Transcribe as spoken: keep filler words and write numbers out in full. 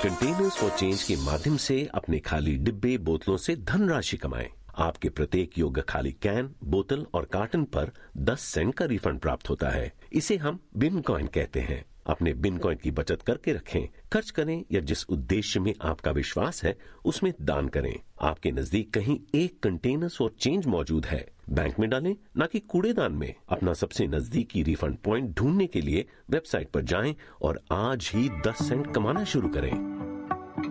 Containers for change के माध्यम से अपने खाली डिब्बे बोतलों से धनराशि कमाएं। आपके प्रत्येक योग्य खाली कैन, बोतल और कार्टन पर दस सेंट का रिफंड प्राप्त होता है। इसे हम बिन कॉइन कहते हैं। अपने बिन कॉइन की बचत करके रखें, खर्च करें या जिस उद्देश्य में आपका विश्वास है उसमें दान करें। आपके नजदीक कहीं एक कंटेनर्स फॉर चेंज मौजूद है। बैंक में डालें, न कि कूड़ेदान में। अपना सबसे नजदीकी रिफंड पॉइंट ढूंढने के लिए वेबसाइट पर जाएं और आज ही दस सेंट कमाना शुरू करें।